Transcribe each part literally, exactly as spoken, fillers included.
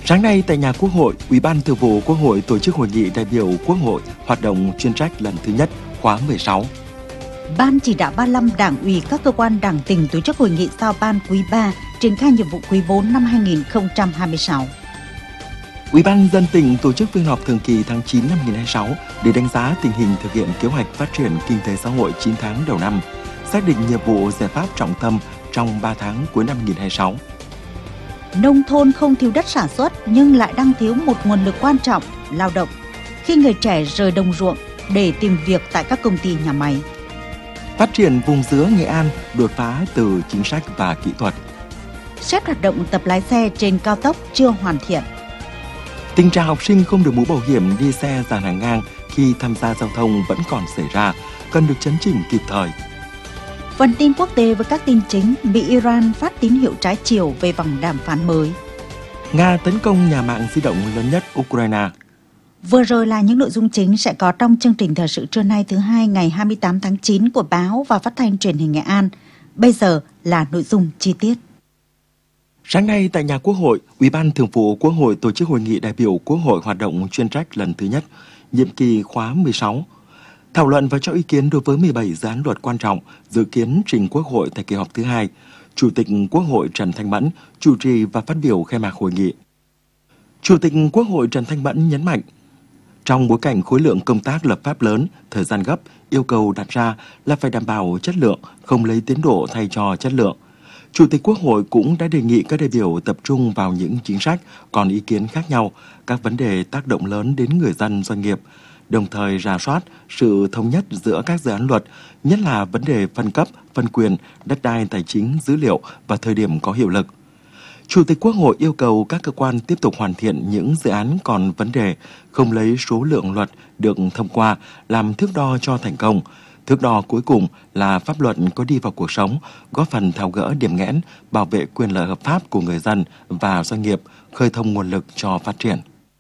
Sáng nay tại nhà Quốc hội, Ủy ban Thường vụ Quốc hội tổ chức hội nghị đại biểu Quốc hội hoạt động chuyên trách lần thứ nhất khóa mười sáu. Ban chỉ đạo ba mươi lăm Đảng ủy các cơ quan Đảng tỉnh tổ chức hội nghị giao ban quý ba triển khai nhiệm vụ quý bốn năm hai nghìn không trăm hai mươi sáu. Ủy ban nhân dân tỉnh tổ chức phiên họp thường kỳ tháng chín năm hai nghìn không trăm hai mươi sáu để đánh giá tình hình thực hiện kế hoạch phát triển kinh tế xã hội chín tháng đầu năm, xác định nhiệm vụ giải pháp trọng tâm trong ba tháng cuối năm hai nghìn không trăm hai mươi sáu. Nông thôn không thiếu đất sản xuất nhưng lại đang thiếu một nguồn lực quan trọng, lao động, khi người trẻ rời đồng ruộng để tìm việc tại các công ty nhà máy. Phát triển vùng dứa Nghệ An đột phá từ chính sách và kỹ thuật. Xét hoạt động tập lái xe trên cao tốc chưa hoàn thiện. Tình trạng học sinh không được mũ bảo hiểm đi xe dàn hàng ngang khi tham gia giao thông vẫn còn xảy ra, cần được chấn chỉnh kịp thời. Phần tin quốc tế với các tin chính, Mỹ Iran phát tín hiệu trái chiều về vòng đàm phán mới. Nga tấn công nhà mạng di động lớn nhất Ukraine. Vừa rồi là những nội dung chính sẽ có trong chương trình thời sự trưa nay thứ hai ngày hai mươi tám tháng chín của báo và phát thanh truyền hình Nghệ An. Bây giờ là nội dung chi tiết. Sáng nay tại nhà Quốc hội, Ủy ban Thường vụ Quốc hội tổ chức hội nghị đại biểu Quốc hội hoạt động chuyên trách lần thứ nhất, nhiệm kỳ khóa mười sáu. Thảo luận và cho ý kiến đối với mười bảy dự án luật quan trọng dự kiến trình Quốc hội tại kỳ họp thứ hai. Chủ tịch Quốc hội Trần Thanh Mẫn chủ trì và phát biểu khai mạc hội nghị. Chủ tịch Quốc hội Trần Thanh Mẫn nhấn mạnh, trong bối cảnh khối lượng công tác lập pháp lớn, thời gian gấp, yêu cầu đặt ra là phải đảm bảo chất lượng, không lấy tiến độ thay cho chất lượng. Chủ tịch Quốc hội cũng đã đề nghị các đại biểu tập trung vào những chính sách còn ý kiến khác nhau, các vấn đề tác động lớn đến người dân doanh nghiệp, đồng thời rà soát sự thống nhất giữa các dự án luật, nhất là vấn đề phân cấp, phân quyền, đất đai tài chính, dữ liệu và thời điểm có hiệu lực. Chủ tịch Quốc hội yêu cầu các cơ quan tiếp tục hoàn thiện những dự án còn vấn đề, không lấy số lượng luật được thông qua làm thước đo cho thành công. Thước đo cuối cùng là pháp luật có đi vào cuộc sống, góp phần tháo gỡ điểm nghẽn, bảo vệ quyền lợi hợp pháp của người dân và doanh nghiệp, khơi thông nguồn lực cho phát triển.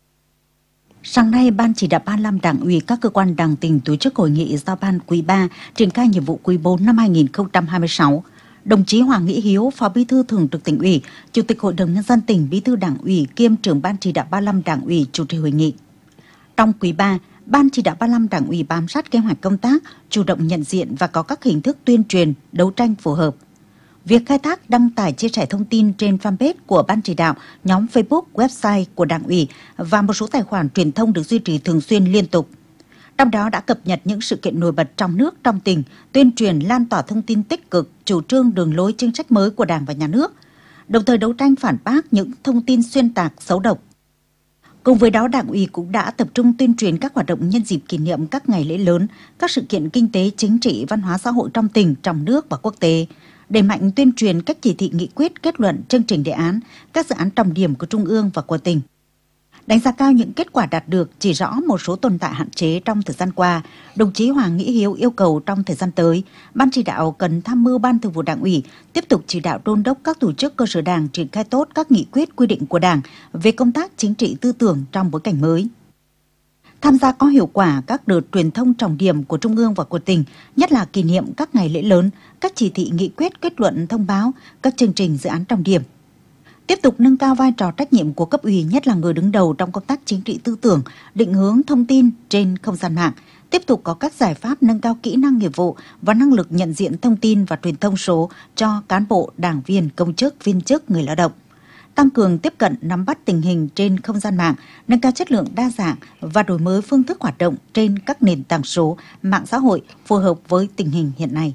Sáng nay, Ban chỉ đạo ba mươi lăm Đảng ủy các cơ quan Đảng tỉnh tổ chức hội nghị giao ban quý ba triển khai nhiệm vụ quý bốn năm hai nghìn không trăm hai mươi sáu. Đồng chí Hoàng Nghĩa Hiếu, Phó Bí thư Thường trực Tỉnh ủy, Chủ tịch Hội đồng Nhân dân tỉnh, Bí thư Đảng ủy kiêm trưởng Ban chỉ đạo ba mươi lăm Đảng ủy chủ trì hội nghị. Trong quý ba, Ban chỉ đạo ba mươi lăm Đảng ủy bám sát kế hoạch công tác, chủ động nhận diện và có các hình thức tuyên truyền, đấu tranh phù hợp. Việc khai thác, đăng tải, chia sẻ thông tin trên fanpage của Ban chỉ đạo, nhóm Facebook, website của Đảng ủy và một số tài khoản truyền thông được duy trì thường xuyên liên tục. Trong đó đã cập nhật những sự kiện nổi bật trong nước, trong tỉnh, tuyên truyền lan tỏa thông tin tích cực, chủ trương đường lối chính sách mới của Đảng và Nhà nước, đồng thời đấu tranh phản bác những thông tin xuyên tạc, xấu độc. Cùng với đó, Đảng ủy cũng đã tập trung tuyên truyền các hoạt động nhân dịp kỷ niệm các ngày lễ lớn, các sự kiện kinh tế, chính trị, văn hóa xã hội trong tỉnh, trong nước và quốc tế, đẩy mạnh tuyên truyền các chỉ thị, nghị quyết, kết luận, chương trình đề án, các dự án trọng điểm của Trung ương và của tỉnh. Đánh giá cao những kết quả đạt được, chỉ rõ một số tồn tại hạn chế trong thời gian qua, đồng chí Hoàng Nghĩa Hiếu yêu cầu trong thời gian tới, Ban chỉ đạo cần tham mưu Ban Thường vụ Đảng ủy tiếp tục chỉ đạo đôn đốc các tổ chức cơ sở Đảng triển khai tốt các nghị quyết quy định của Đảng về công tác chính trị tư tưởng trong bối cảnh mới. Tham gia có hiệu quả các đợt truyền thông trọng điểm của Trung ương và của tỉnh, nhất là kỷ niệm các ngày lễ lớn, các chỉ thị, nghị quyết, kết luận, thông báo, các chương trình dự án trọng điểm. Tiếp tục nâng cao vai trò trách nhiệm của cấp ủy, nhất là người đứng đầu trong công tác chính trị tư tưởng, định hướng thông tin trên không gian mạng, tiếp tục có các giải pháp nâng cao kỹ năng nghiệp vụ và năng lực nhận diện thông tin và truyền thông số cho cán bộ, đảng viên, công chức, viên chức, người lao động. Tăng cường tiếp cận, nắm bắt tình hình trên không gian mạng, nâng cao chất lượng đa dạng và đổi mới phương thức hoạt động trên các nền tảng số, mạng xã hội phù hợp với tình hình hiện nay.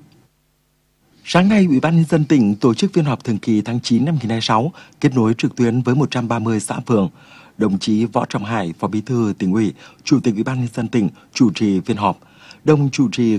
Sáng nay, Ủy ban nhân dân tỉnh tổ chức phiên họp thường kỳ tháng chín năm hai nghìn không trăm hai mươi sáu, kết nối trực tuyến với một trăm ba mươi xã phường. Đồng chí Võ Trọng Hải, Phó Bí thư Tỉnh ủy, Chủ tịch Ủy ban nhân dân tỉnh chủ trì phiên họp. Đồng chủ trì